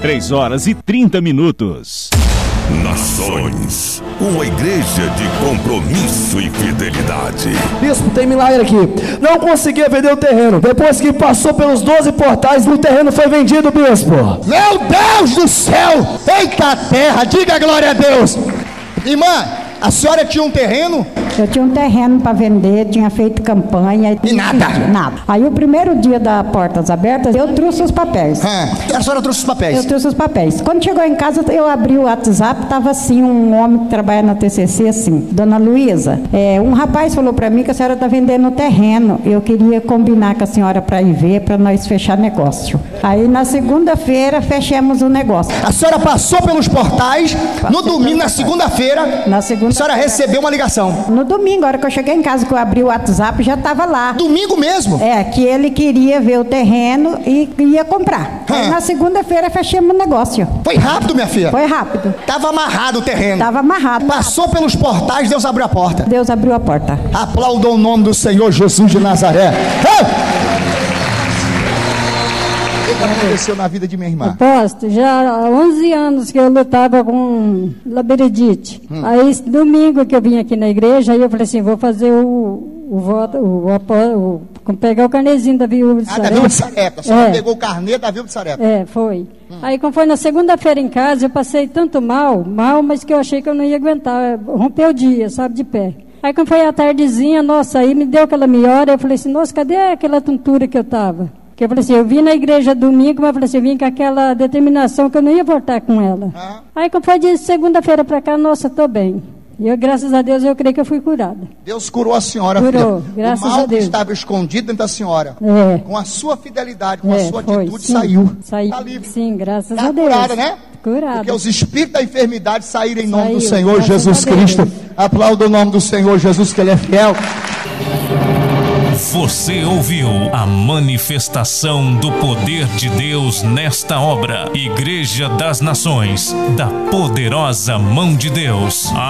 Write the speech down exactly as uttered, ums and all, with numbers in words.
três horas e trinta minutos. Nações, uma igreja de compromisso e fidelidade. Bispo, tem milagre aqui. Não conseguia vender o terreno. Depois que passou pelos doze portais, o terreno foi vendido, bispo. Meu Deus do céu! Eita terra, diga glória a Deus. Irmã, a senhora tinha um terreno? Eu tinha um terreno para vender, tinha feito campanha. E nada? Nada. Aí o primeiro dia da Portas Abertas, eu trouxe os papéis. Ah, a senhora trouxe os papéis? Eu trouxe os papéis. Quando chegou em casa, eu abri o WhatsApp, estava assim, um homem que trabalha na T C C, assim, Dona Luísa, é, um rapaz falou para mim que a senhora está vendendo o terreno. Eu queria combinar com a senhora para ir ver, para nós fechar negócio. Aí na segunda-feira, fechamos o negócio. A senhora passou pelos portais, no domingo, na segunda-feira, na segunda a senhora recebeu uma ligação. No domingo, a hora que eu cheguei em casa, que eu abri o WhatsApp, já estava lá. Domingo mesmo? É, que ele queria ver o terreno e ia comprar. Aí, na segunda-feira, fechamos o negócio. Foi rápido, minha filha? Foi rápido. Tava amarrado o terreno. Tava amarrado. Passou pelos portais, Deus abriu a porta. Deus abriu a porta. Aplaudam o nome do Senhor Jesus de Nazaré. Hey! O que aconteceu na vida de minha irmã? Aposto, já há onze anos que eu lutava com labirintite. Hum. Aí, domingo que eu vim aqui na igreja, aí eu falei assim, vou fazer o, o voto, o, o, o, pegar o carnezinho da viúva de ah, Sarepta. da viúva de Sarepta. A senhora é. pegou o carnê da viúva de Sarepta. É, foi. Hum. Aí, quando foi na segunda-feira em casa, eu passei tanto mal, mal, mas que eu achei que eu não ia aguentar. Rompeu o dia, sabe, de pé. Aí, quando foi a tardezinha, nossa, aí me deu aquela melhora, eu falei assim, nossa, cadê aquela tontura que eu tava? Que eu falei assim, eu vim na igreja domingo, mas eu falei assim, eu vim com aquela determinação que eu não ia voltar com ela. Ah. Aí, quando foi de segunda-feira para cá, nossa, estou bem. E eu, graças a Deus, eu creio que eu fui curada. Deus curou a senhora, curou, filha. Graças o mal a Deus. Que estava escondido dentro da senhora, é. com a sua fidelidade, com é, a sua foi, atitude, sim, saiu. Saiu, tá livre. Sim, graças tá a Deus. curada, né? Curada. Porque os espíritos da enfermidade saíram em nome Saiu, do Senhor Jesus Cristo. Aplauda o nome do Senhor Jesus, que Ele é fiel. Você ouviu a manifestação do poder de Deus nesta obra. Igreja das Nações, da poderosa mão de Deus.